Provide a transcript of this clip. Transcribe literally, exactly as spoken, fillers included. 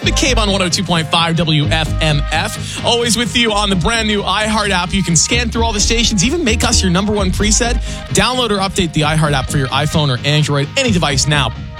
Brett McCabe on one oh two point five W F M F. Always with you on the brand new iHeart app. You can scan through all the stations, even make us your number one preset. Download or update the iHeart app for your iPhone or Android, any device now.